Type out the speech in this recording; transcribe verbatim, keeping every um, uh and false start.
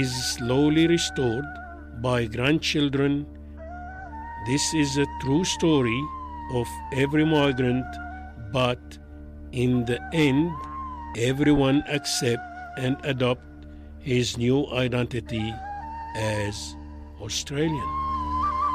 is slowly restored by grandchildren. This is a true story of every migrant, but in the end, everyone accept and adopt his new identity as Australian.